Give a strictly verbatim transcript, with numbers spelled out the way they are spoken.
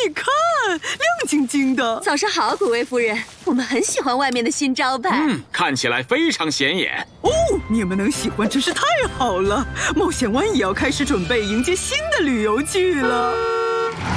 你看，亮晶晶的。 早上好，古薇夫人，我们很喜欢外面的新招牌。 嗯，看起来非常显眼。 哦，你们能喜欢真是太好了。冒险湾也要开始准备迎接新的旅游季了。